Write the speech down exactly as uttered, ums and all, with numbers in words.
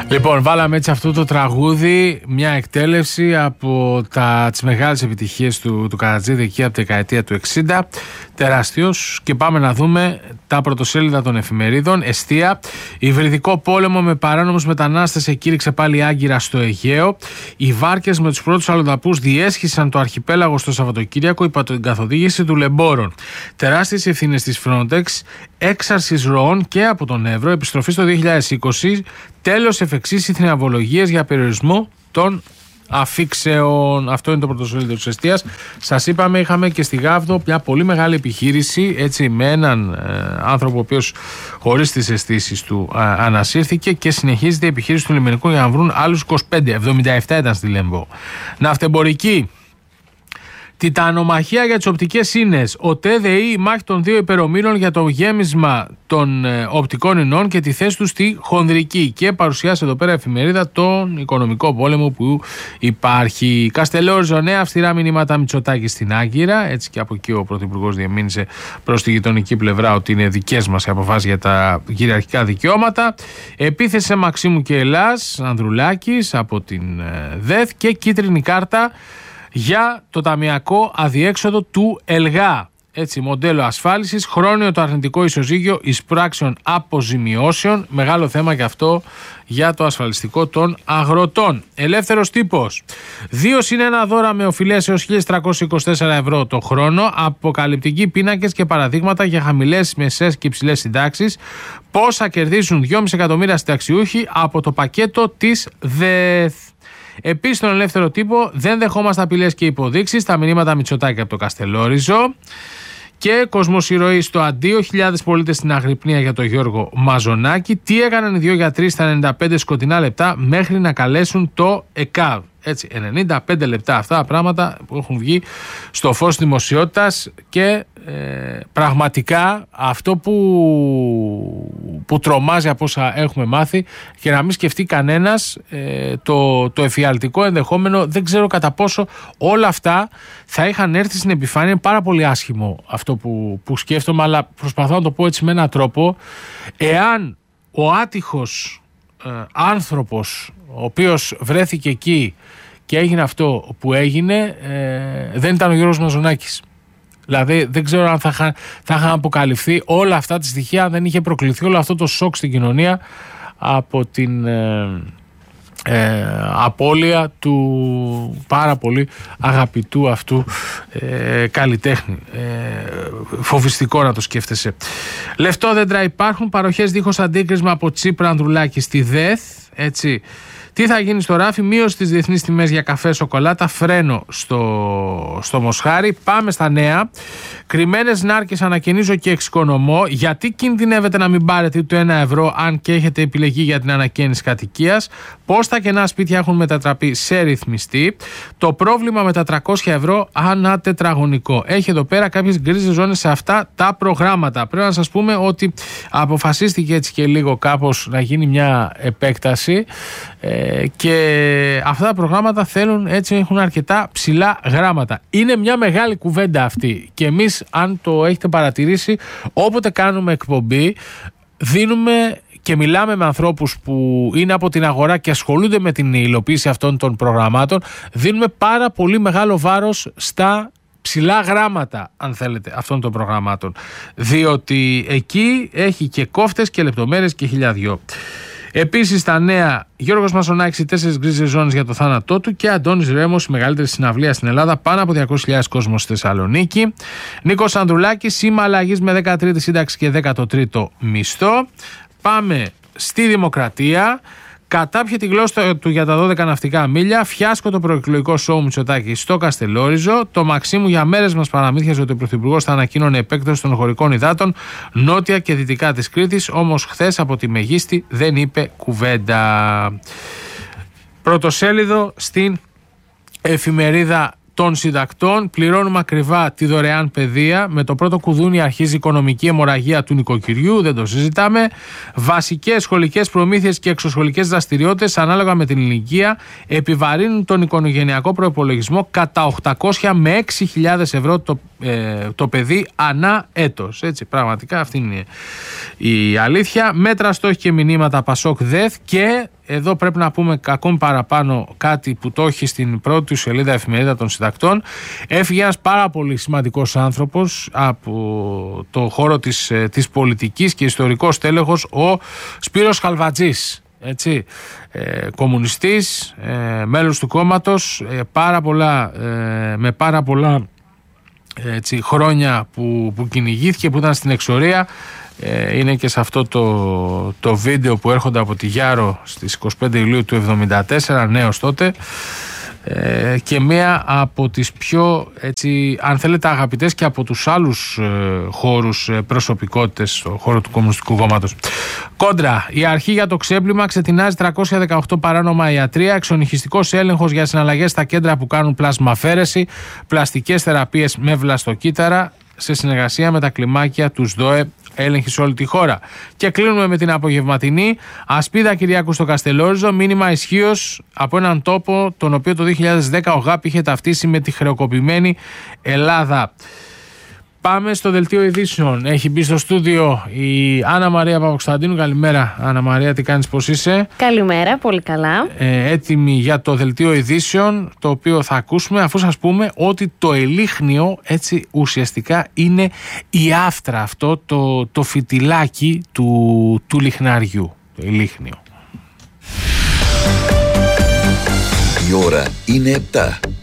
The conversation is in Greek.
Λοιπόν, βάλαμε έτσι αυτό το τραγούδι, μια εκτέλεση από τα, τις μεγάλες επιτυχίες του, του Καρατζίδη εκεί από τη δεκαετία του εξήντα, τεράστιος, και πάμε να δούμε τα πρωτοσέλιδα των εφημερίδων. Εστία, υβριδικό πόλεμο με παράνομους μετανάστες εκήρυξε πάλι Άγκυρα στο Αιγαίο. Οι βάρκες με τους πρώτους αλλοδαπούς διέσχισαν το αρχιπέλαγο στο Σαββατοκύριακο υπό την καθοδήγηση του Λεμπόρων. Τεράστιες ευθύνες της Frontex, έξαρσης ροών και από τον Εύρο, επιστροφή στο δύο χιλιάδες είκοσι, τέλος εφ' εξής οι θηνιαβολογίες για περιορισμό των αφήξεων. Αυτό είναι το πρωτοσέλιδο της Εστίας. Σας είπαμε, είχαμε και στη Γάβδο μια πολύ μεγάλη επιχείρηση, έτσι, με έναν ε, άνθρωπο ο οποίος χωρίς τις αισθήσεις του ε, ανασύρθηκε, και συνεχίζεται η επιχείρηση του λιμενικού για να βρουν άλλους είκοσι πέντε, εβδομήντα επτά ήταν στη Λέμβο. Ναυτεμπορική. Τιτανομαχία για τις οπτικές ίνες. Ο ΤΕΔΕΗ, η μάχη των δύο υπερομήρων για το γέμισμα των ε, οπτικών ινών και τη θέση του στη χονδρική. Και παρουσιάσει εδώ πέρα εφημερίδα τον οικονομικό πόλεμο που υπάρχει. Καστελόριζο, νέα αυστηρά μηνύματα Μητσοτάκη στην Άγκυρα. Έτσι, και από εκεί ο Πρωθυπουργός διεμήνυσε προς τη γειτονική πλευρά ότι είναι δικές μας οι αποφάσεις για τα κυριαρχικά δικαιώματα. Επίθεση σε Μαξίμου και Ελλάς, Ανδρουλάκης από την ε, ΔΕΘ, και κίτρινη κάρτα για το ταμιακό αδιέξοδο του ΕΛΓΑ. Έτσι, μοντέλο ασφάλισης, χρόνιο το αρνητικό ισοζύγιο εισπράξεων αποζημιώσεων. Μεγάλο θέμα και αυτό για το ασφαλιστικό των αγροτών. Ελεύθερος τύπος. Δύο συν ένα δώρα με οφειλές έως χίλια τριακόσια είκοσι τέσσερα ευρώ το χρόνο. Αποκαλυπτικοί πίνακες και παραδείγματα για χαμηλές, μεσές και υψηλές συντάξεις. Πόσα κερδίζουν δυόμισι εκατομμύρια συνταξιούχοι από το πακέτο της ΔΕΘ. Επίσης, στον ελεύθερο τύπο, δεν δεχόμαστε απειλές και υποδείξεις. Τα μηνύματα Μητσοτάκη από το Καστελόριζο. Και κοσμοσυρωή στο αντίο. Χιλιάδες πολίτες στην αγρυπνία για τον Γιώργο Μαζονάκη. Τι έκαναν οι δύο γιατροί στα ενενήντα πέντε σκοτεινά λεπτά μέχρι να καλέσουν το ΕΚΑΒ. Έτσι, ενενήντα πέντε λεπτά, αυτά τα πράγματα που έχουν βγει στο φως της δημοσιότητας, και ε, πραγματικά αυτό που, που τρομάζει από όσα έχουμε μάθει, και να μην σκεφτεί κανένας ε, το, το εφιαλτικό ενδεχόμενο, δεν ξέρω κατά πόσο όλα αυτά θα είχαν έρθει στην επιφάνεια. Είναι πάρα πολύ άσχημο αυτό που, που σκέφτομαι, αλλά προσπαθώ να το πω έτσι με έναν τρόπο. Εάν ο άτυχος ε, άνθρωπος ο οποίος βρέθηκε εκεί και έγινε αυτό που έγινε, ε, δεν ήταν ο Γιώργος Μαζονάκης. Δηλαδή δεν ξέρω αν θα, είχα, θα είχαν αποκαλυφθεί όλα αυτά τα στοιχεία, αν δεν είχε προκληθεί όλο αυτό το σοκ στην κοινωνία από την ε, ε, απώλεια του πάρα πολύ αγαπητού αυτού ε, καλλιτέχνη. Ε, φοβιστικό να το σκέφτεσαι. Λεφτόδεντρα υπάρχουν, παροχές δίχως αντίκρισμα από Τσίπρα Ανδρουλάκη στη ΔΕΘ, έτσι. Τι θα γίνει στο ράφι, μείωση στις διεθνείς τιμές για καφέ, σοκολάτα, φρένο στο, στο Μοσχάρι. Πάμε στα νέα. Κρυμμένες νάρκες ανακαινίζω και εξοικονομώ. Γιατί κινδυνεύετε να μην πάρετε το ένα ευρώ αν και έχετε επιλεγεί για την ανακαίνιση κατοικίας? Πώς τα κενά σπίτια έχουν μετατραπεί σε ρυθμιστή? Το πρόβλημα με τα τριακόσια ευρώ ανά τετραγωνικό. Έχει εδώ πέρα κάποιες γκρίζες ζώνες σε αυτά τα προγράμματα. Πρέπει να σας πούμε ότι αποφασίστηκε έτσι και λίγο κάπως να γίνει μια επέκταση. Ε, και αυτά τα προγράμματα θέλουν, έτσι, έχουν αρκετά ψηλά γράμματα. Είναι μια μεγάλη κουβέντα αυτή, και εμείς, αν το έχετε παρατηρήσει, όποτε κάνουμε εκπομπή δίνουμε και μιλάμε με ανθρώπους που είναι από την αγορά και ασχολούνται με την υλοποίηση αυτών των προγραμμάτων, δίνουμε πάρα πολύ μεγάλο βάρος στα ψηλά γράμματα, αν θέλετε, αυτών των προγραμμάτων, διότι εκεί έχει και κόφτες και λεπτομέρειες και χιλιαδιό. Επίσης, στα νέα, Γιώργος Μαζονάκης, οι τέσσερις γκρίζες ζώνες για το θάνατό του, και Αντώνης Ρέμος, η μεγαλύτερη συναυλία στην Ελλάδα, πάνω από διακόσιες χιλιάδες κόσμος στη Θεσσαλονίκη. Νίκος Ανδρουλάκης, σήμα αλλαγής με δεκατρίτη σύνταξη και δέκατο τρίτο μισθό. Πάμε στη Δημοκρατία. Κατάπιε τη γλώσσα του για τα δώδεκα ναυτικά μίλια. Φιάσκο το προεκλογικό σόου Μητσοτάκη στο Καστελόριζο. Το Μαξίμου για μέρες μας παραμύθιαζε ότι ο Πρωθυπουργός θα ανακοίνωνε επέκταση των χωρικών υδάτων νότια και δυτικά της Κρήτης. Όμως χθες από τη Μεγίστη δεν είπε κουβέντα. Πρωτοσέλιδο στην εφημερίδα των συντακτών. Πληρώνουμε ακριβά τη δωρεάν παιδεία. Με το πρώτο κουδούνι αρχίζει η οικονομική αιμορραγία του νοικοκυριού. Δεν το συζητάμε. Βασικές σχολικές προμήθειες και εξωσχολικές δραστηριότητες ανάλογα με την ηλικία επιβαρύνουν τον οικογενειακό προϋπολογισμό κατά οκτακόσια με έξι χιλιάδες ευρώ το, ε, το παιδί ανά έτος. Έτσι, πραγματικά αυτή είναι η αλήθεια. Μέτρα, στόχοι και μηνύματα Πασόκ ΔΕΘ, και εδώ πρέπει να πούμε ακόμη παραπάνω κάτι που το έχει στην πρώτη του σελίδα εφημερίδα των συντακτών. Έφυγε ένας πάρα πολύ σημαντικός άνθρωπος από το χώρο της, της πολιτικής και ιστορικός τέλεχος, ο Σπύρος Χαλβατζής. Έτσι, ε, κομμουνιστής, ε, μέλος του κόμματος, ε, πάρα πολλά, ε, με πάρα πολλά έτσι, χρόνια που, που κυνηγήθηκε, που ήταν στην εξορία. Ε, είναι και σε αυτό το, το βίντεο που έρχονται από τη Γιάρο στις είκοσι πέντε Ιουλίου του εβδομήντα τέσσερα, νέος τότε, ε, και μία από τις πιο, έτσι, αν θέλετε, αγαπητές και από τους άλλους ε, χώρους ε, προσωπικότητες στο χώρο του Κομμουνιστικού Κόμματος. Κόντρα, η αρχή για το ξέπλυμα, ξετινάζει τριακόσια δεκαοκτώ παράνομα ιατρεία, εξονυχιστικός έλεγχος για συναλλαγές στα κέντρα που κάνουν πλασμαφέρεση, πλαστικές θεραπείες με βλαστοκύτταρα, σε συνεργασία με τα κλιμάκια του ΣΔΟΕ, έλεγχη σε όλη τη χώρα. Και κλείνουμε με την απογευματινή. Ασπίδα Κυριάκου στο Καστελόριζο, μήνυμα ισχύος από έναν τόπο τον οποίο το δύο χιλιάδες δέκα ο ΓΑΠ είχε ταυτίσει με τη χρεοκοπημένη Ελλάδα. Πάμε στο δελτίο ειδήσεων. Έχει μπει στο στούντιο η Άννα Μαρία Παπακοσταντίνου. Καλημέρα, Άννα Μαρία, τι κάνεις, πώς είσαι? Καλημέρα, πολύ καλά. Ε, έτοιμη για το δελτίο ειδήσεων, το οποίο θα ακούσουμε, αφού σας πούμε ότι το ελίχνιο, έτσι, ουσιαστικά είναι η άφτρα, αυτό το, το φιτιλάκι του, του λιχναριού. Το ελίχνιο. Η ώρα είναι επτά.